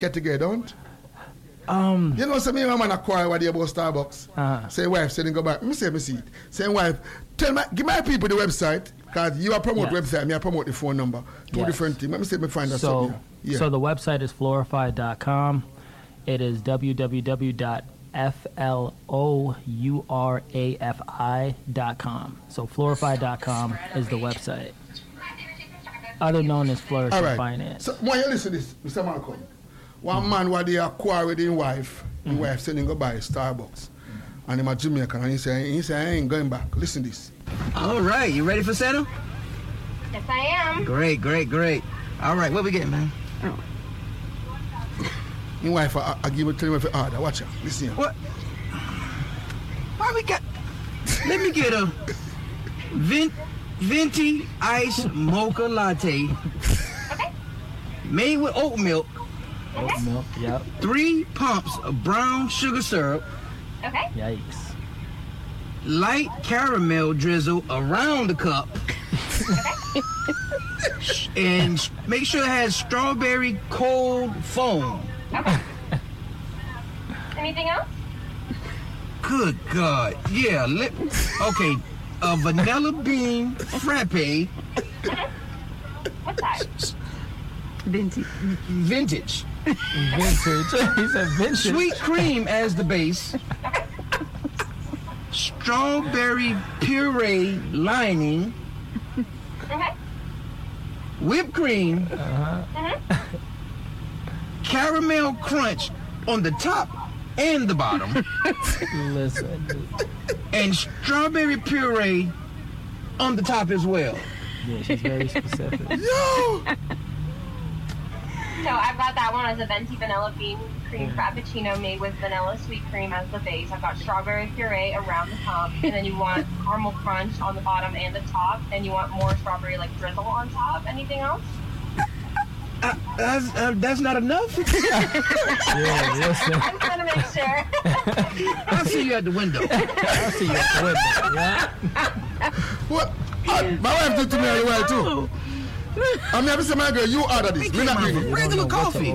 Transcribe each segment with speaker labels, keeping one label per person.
Speaker 1: get together, don't? You know, some man a quarrel with you about Starbucks. Say wife, say go back. Me say me see it. Say wife, give my people the website, because you are promote website, me I promote the phone number. Two different things. Let me see if me find that something. Yeah.
Speaker 2: So the website is florify.com. It is www.florify.com. So florify.com is the website. Other known as Flourish Finance.
Speaker 1: So when you listen to this, Mr. Malcolm, one man was there quarrel with his wife, his wife sending go buy Starbucks. And him a Jamaican, and he say I ain't going back. Listen to this.
Speaker 3: All right, you ready for settle?
Speaker 4: Yes, I am.
Speaker 3: Great. All right, what we getting, man?
Speaker 1: His wife, I give it to him if you order. Watch out. Listen here.
Speaker 3: What? Why we got... Let me get a venti ice mocha latte.
Speaker 4: Okay.
Speaker 3: Made with oat milk.
Speaker 2: Oat milk, yep.
Speaker 3: 3 pumps of brown sugar syrup.
Speaker 4: Okay.
Speaker 2: Yikes.
Speaker 3: Light caramel drizzle around the cup. And make sure it has strawberry cold foam.
Speaker 4: Okay. Anything else?
Speaker 3: Good God. Yeah. Okay. A vanilla bean frappe.
Speaker 4: What size?
Speaker 3: Vintage.
Speaker 2: Vintage. He said vintage.
Speaker 3: Sweet cream as the base. Strawberry puree lining.
Speaker 4: Okay.
Speaker 3: Whipped cream. Caramel crunch on the top and the bottom.
Speaker 2: Listen.
Speaker 3: And strawberry puree on the top as well.
Speaker 2: Yeah, she's very specific.
Speaker 1: Yo!
Speaker 4: So I've got that one as a venti vanilla bean cream frappuccino made with vanilla sweet cream as the base. I've got strawberry puree around the top, and then you want caramel crunch on the bottom and the top, and you want more strawberry like drizzle on top. Anything else?
Speaker 3: That's not enough.
Speaker 2: Yeah, listen.
Speaker 4: I'm trying to make sure.
Speaker 3: I'll see you at the window.
Speaker 2: I'll see you at the window. Yeah.
Speaker 1: What? My wife did to me as well too. I'm never say my girl, you order this. Me not doing it.
Speaker 3: Regular coffee.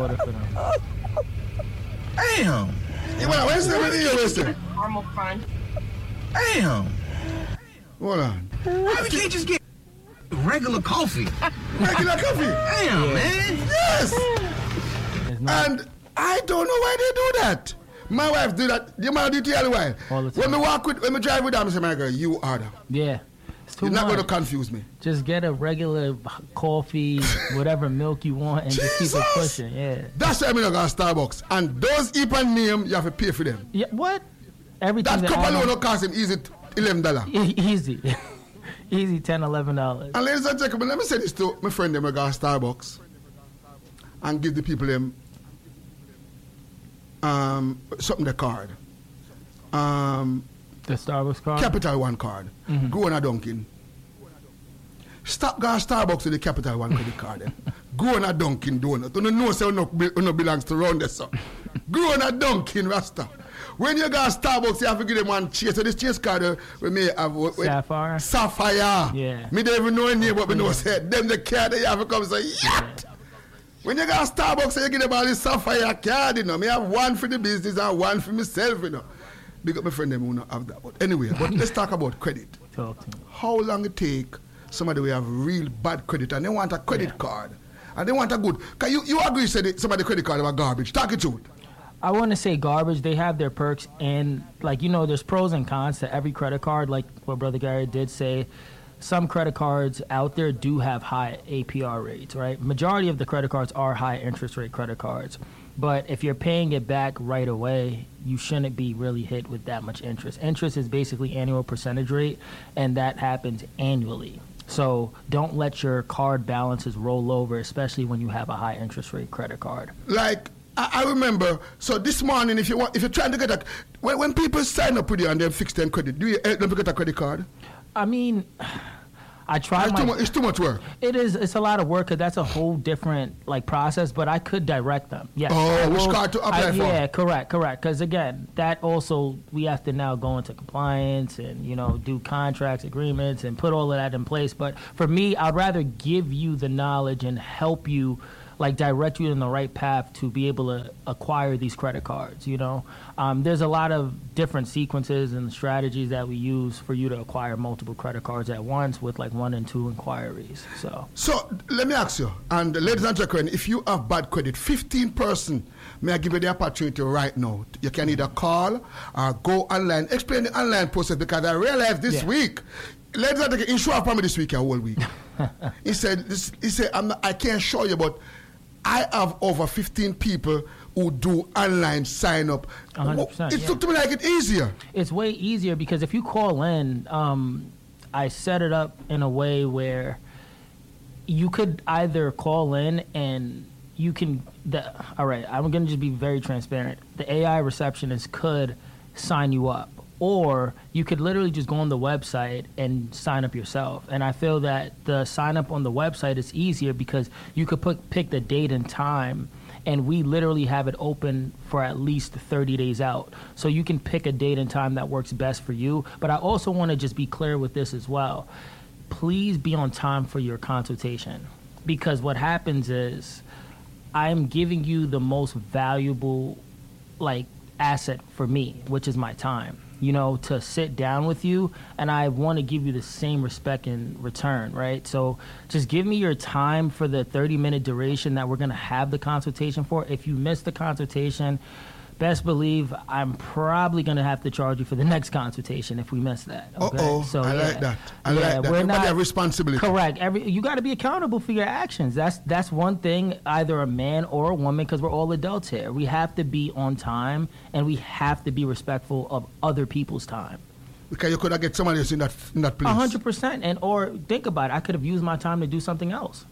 Speaker 3: Damn.
Speaker 1: Where's the
Speaker 4: Caramel crunch.
Speaker 3: Damn.
Speaker 1: Hold on.
Speaker 3: Why we can't just get regular coffee?
Speaker 1: Regular coffee.
Speaker 3: Damn, man.
Speaker 1: Yes. And I don't know why they do that. My wife do that. You might do it the other way. When me drive with them, I say, my girl, you order.
Speaker 2: Yeah. It's too
Speaker 1: You're
Speaker 2: much.
Speaker 1: not going to confuse me.
Speaker 2: Just get a regular coffee, whatever milk you want, and just keep it pushing. Yeah.
Speaker 1: That's why I mean I got Starbucks. And those EPAN name, you have to pay for them.
Speaker 2: Yeah. What? Everything.
Speaker 1: That cup alone will cost him easy $11.
Speaker 2: Easy. Easy $10, $11.
Speaker 1: And ladies and gentlemen, let me say this to my friend them who got Starbucks and give the people them something the card.
Speaker 2: The Starbucks card?
Speaker 1: Capital One card.
Speaker 2: Mm-hmm.
Speaker 1: Go on a Dunkin'. Stop going Starbucks with the Capital One credit card. Go on a Dunkin' Donut. You know say you no belongs to round this up. Go on a Dunkin' Rasta. When you got Starbucks, you have to give them one chase. So this chase card we may have
Speaker 2: Sapphire.
Speaker 1: Sapphire.
Speaker 2: Yeah.
Speaker 1: Me don't even know any name, but we know said them the card they have to come say yeah. When you got Starbucks, you give them all this Sapphire card, you know. Me have one for the business and one for myself, you know. Because my friend them will not have that. But anyway, let's talk about credit.
Speaker 2: Talk to me.
Speaker 1: How long it take somebody will have real bad credit and they want a credit card and they want a good. Cause you agree said some of the credit card are garbage. Talk it truth.
Speaker 2: I want to say garbage. They have their perks, and like there's pros and cons to every credit card. Like what Brother Gary did say, some credit cards out there do have high APR rates. Right, majority of the credit cards are high interest rate credit cards. But if you're paying it back right away, you shouldn't be really hit with that much interest. Interest is basically annual percentage rate, and that happens annually. So don't let your card balances roll over, especially when you have a high interest rate credit card.
Speaker 1: Like I remember, so this morning, if you're trying to get when people sign up with you and they fix their credit, do you help them to get a credit card?
Speaker 2: I mean, I try.
Speaker 1: It's too much work.
Speaker 2: It is. It's a lot of work because that's a whole different process. But I could direct them. Yes.
Speaker 1: Oh, which card to apply for?
Speaker 2: Yeah, correct. Because again, that also we have to now go into compliance and do contracts, agreements, and put all of that in place. But for me, I'd rather give you the knowledge and help you like direct you in the right path to be able to acquire these credit cards. There's a lot of different sequences and strategies that we use for you to acquire multiple credit cards at once with like 1 and 2 inquiries.
Speaker 1: So let me ask you, and ladies and gentlemen, if you have bad credit, 15%, may I give you the opportunity right now? You can either call or go online. Explain the online process, because I realized this week, ladies and gentlemen, insure for me this week, a whole week. He said, I can't show you, but I have over 15 people who do online sign up.
Speaker 2: 100%.
Speaker 1: It looked to me like it's easier.
Speaker 2: It's way easier because if you call in, I set it up in a way where you could either call in and you can. All right, I'm going to just be very transparent. The AI receptionist could sign you up, or you could literally just go on the website and sign up yourself. And I feel that the sign up on the website is easier because you could pick the date and time, and we literally have it open for at least 30 days out. So you can pick a date and time that works best for you. But I also want to just be clear with this as well. Please be on time for your consultation, because what happens is I'm giving you the most valuable asset for me, which is my time, to sit down with you, and I want to give you the same respect in return, right? So just give me your time for the 30-minute duration that we're going to have the consultation for. If you miss the consultation, best believe I'm probably going to have to charge you for the next consultation if we miss that. Okay?
Speaker 1: So I like that. I like that. Everybody have responsibility.
Speaker 2: Correct. You got to be accountable for your actions. That's one thing, either a man or a woman, because we're all adults here. We have to be on time, and we have to be respectful of other people's time.
Speaker 1: Because you could have get somebody else in that place.
Speaker 2: 100%. And or think about it, I could have used my time to do something else.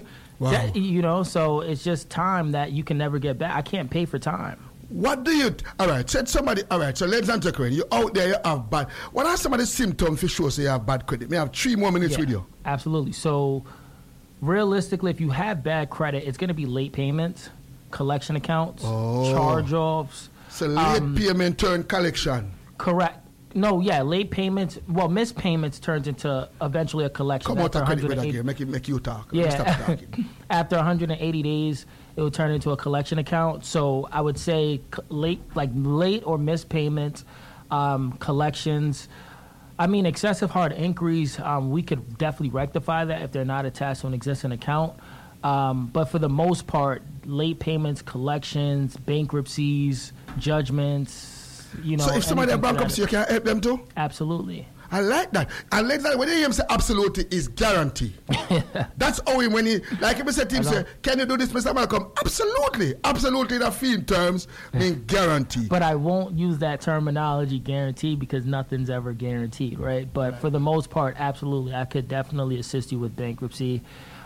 Speaker 1: Wow.
Speaker 2: So it's just time that you can never get back. I can't pay for time.
Speaker 1: What do you, all right, said somebody, all right, so ladies and gentlemen, you out there, you have bad, what are some of the symptoms for sure so you have bad credit? May I have 3 more minutes with you?
Speaker 2: Absolutely. So realistically, if you have bad credit, it's going to be late payments, collection accounts, charge-offs.
Speaker 1: So late payment turn collection.
Speaker 2: Correct. No, late payments. Well, missed payments turns into eventually a collection.
Speaker 1: Come out of credit with again. Make you talk.
Speaker 2: Yeah.
Speaker 1: Stop talking.
Speaker 2: After 180 days, it will turn into a collection account. So I would say late or missed payments, collections. I mean, excessive hard inquiries, we could definitely rectify that if they're not attached to an existing account. But for the most part, late payments, collections, bankruptcies, judgments.
Speaker 1: So if somebody has bankruptcy, you can help them too?
Speaker 2: Absolutely.
Speaker 1: I like that. I like that. When you hear him say absolutely, is guarantee. That's how when he, like if he said to him, say, can you do this, Mr. Malcolm? Absolutely. Absolutely, that fee in terms mean guarantee.
Speaker 2: But I won't use that terminology, guarantee, because nothing's ever guaranteed, right? But for the most part, absolutely. I could definitely assist you with bankruptcy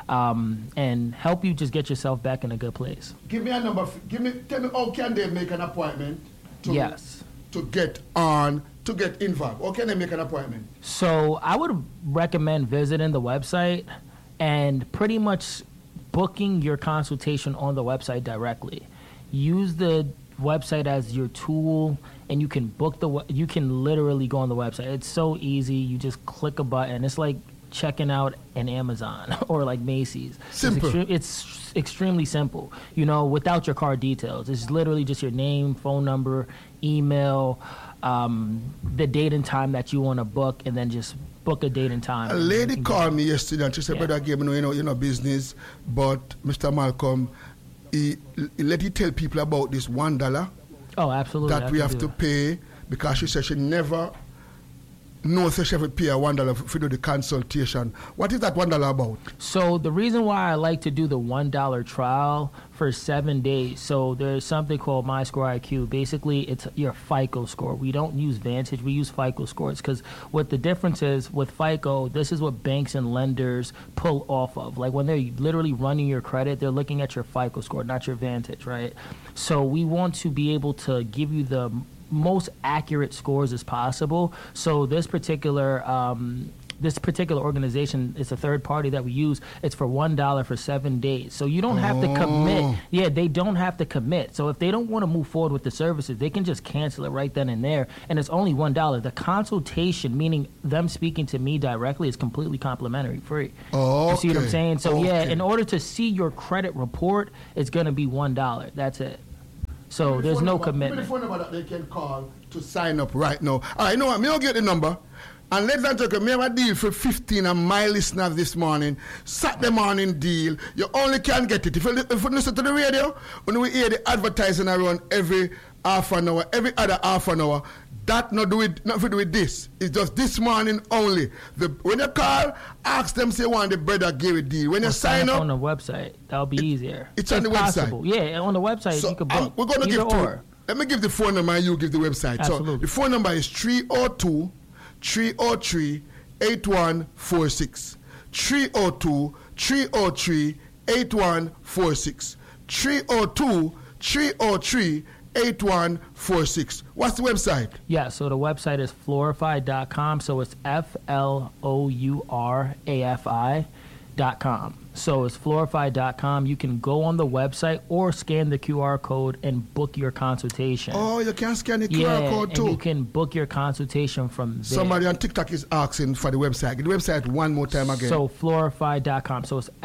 Speaker 2: and help you just get yourself back in a good place.
Speaker 1: Give me a number. Tell me how can they make an appointment to get involved? Or can they make an appointment?
Speaker 2: So I would recommend visiting the website and pretty much booking your consultation on the website directly. Use the website as your tool, and you can book you can literally go on the website. It's so easy. You just click a button. It's like checking out an Amazon or like Macy's.
Speaker 1: Simple.
Speaker 2: It's extremely simple, without your card details. It's literally just your name, phone number, email, the date and time that you want to book, and then just book a date and time.
Speaker 1: A lady called me yesterday and she said, brother, you know business, but Mr. Malcolm, he let you tell people about this $1.
Speaker 2: Oh, absolutely.
Speaker 1: That we have to pay, because she said she never knows she have to pay $1 to do the consultation. What is that $1 about?
Speaker 2: So the reason why I like to do the $1 trial for 7 days, so there's something called MyScoreIQ. Basically, it's your FICO score. We don't use Vantage, we use FICO scores, because what the difference is with FICO, this is what banks and lenders pull off of. Like when they're literally running your credit, they're looking at your FICO score, not your Vantage, right? So we want to be able to give you the most accurate scores as possible. So this particular this particular organization is a third party that we use. It's for $1 for 7 days. So you don't have to commit. Yeah, they don't have to commit. So if they don't want to move forward with the services, they can just cancel it right then and there. And it's only $1. The consultation, meaning them speaking to me directly, is completely complimentary, free.
Speaker 1: Oh,
Speaker 2: you see what I'm saying? So yeah,
Speaker 1: Okay.
Speaker 2: in order to see your credit report, it's going to be $1. That's it. So there's no commitment.
Speaker 1: The phone number that they can call to sign up right now. All right, you know what? Me will get the number. And ladies and gentlemen, me have a deal for 15 of my listeners this morning. Saturday morning deal. You only can get it. If you listen to the radio, when we hear the advertising around every half an hour, every other half an hour, that not to do with this. It's just this morning only. When you call, ask them say you want the Brother Gary deal. When you sign up
Speaker 2: on the website, that'll be easier.
Speaker 1: It's on the
Speaker 2: possible.
Speaker 1: website.
Speaker 2: Yeah, on the website
Speaker 1: So
Speaker 2: you can book.
Speaker 1: we're going to give
Speaker 2: Either or.
Speaker 1: two. Let me give the phone number and you give the website.
Speaker 2: Absolutely.
Speaker 1: So the phone number is 302-303-8146. 302-303-8146. 302-303-8146. What's the website?
Speaker 2: Yeah, so the website is Flourify.com. So it's FLOURAFI.com. So it's Flourify.com. You can go on the website or scan the QR code and book your consultation.
Speaker 1: Oh, you can scan the QR code too.
Speaker 2: And you can book your consultation from there.
Speaker 1: Somebody on TikTok is asking for the website. Get the website one more time again.
Speaker 2: So Flourify.com. So it's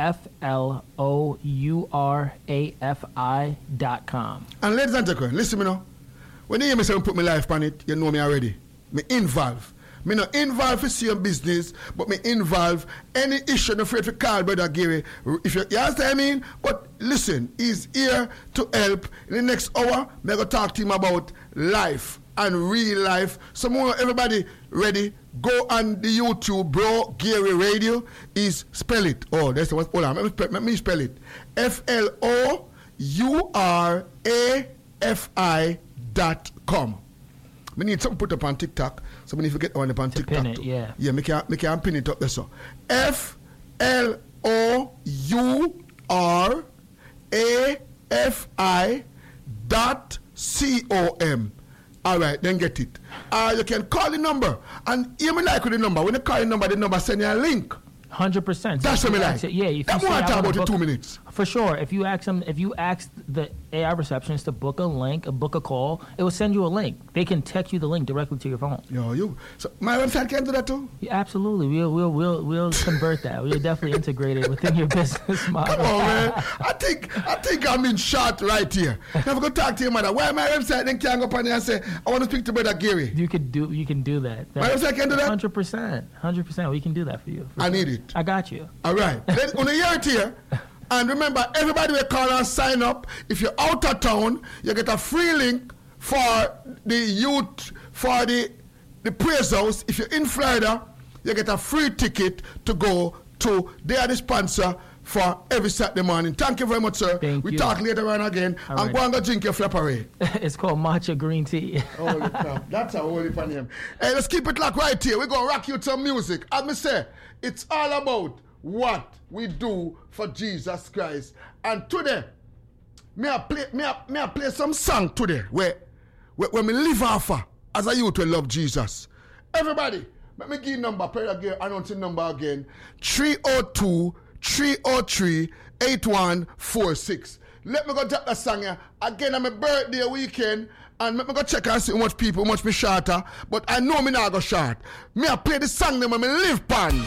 Speaker 2: FLOURAFI.com.
Speaker 1: And ladies and gentlemen, listen me now. When you hear me say put my life on it, you know me already. Me involved. Me not involved for your business, but me involve any issue. Not afraid to call Brother Gary. If you understand what I mean? But listen, he's here to help. In the next hour, I'm going to talk to him about life and real life. So more everybody ready? Go on the YouTube, Bro Gary Radio. Is spell it. Oh, that's what. Hold on, let me spell it. FLOURAFI.com. We need something put up on TikTok. So when you forget on TikTok,
Speaker 2: pin it, yeah.
Speaker 1: Yeah, make can pin it up there. So FLOURAFI.com. All right, then get it. You can call the number, and hear me like with the number. When you call the number send you a link.
Speaker 2: 100%.
Speaker 1: That's what me like.
Speaker 2: Yeah, if
Speaker 1: that
Speaker 2: you
Speaker 1: more
Speaker 2: say,
Speaker 1: talk about in 2 minutes.
Speaker 2: For sure. If you ask the AI receptionist to book a link, book a call, it will send you a link. They can text you the link directly to your phone.
Speaker 1: So my website can do that too?
Speaker 2: Yeah, absolutely. We'll convert that. We'll definitely integrate it within your business model.
Speaker 1: Come on, man. I think I'm in short right here. Now I'm gonna talk to your mother. Why my website then can't go up on there and say I want to speak to Brother Gary?
Speaker 2: You can do that.
Speaker 1: My website can do that?
Speaker 2: 100%. We can do that for you.
Speaker 1: I need it.
Speaker 2: I got you.
Speaker 1: All right. Let's on the year it here. And remember, everybody will call and sign up. If you're out of town, you get a free link for the youth, for the praise house. If you're in Florida, you get a free ticket to go to. They are the sponsor for every Saturday morning. Thank you very much, sir.
Speaker 2: Thank
Speaker 1: we
Speaker 2: you.
Speaker 1: talk later on again. I'm going to drink your flappery.
Speaker 2: It's called matcha green tea.
Speaker 1: Holy crap. That's a holy name. Hey, let's keep it locked right here. We're going to rock you to some music. As me say, it's all about what we do for Jesus Christ. And today, me I play some song today where me live off as a youth will love Jesus. Everybody, let me give you number, announcing number again. 302-303-8146. Let me go drop that song here. Again, on my birthday weekend. And let me go check and see how much people, how much me shorter. But I know me not go short. Me I play the song them when me live pan.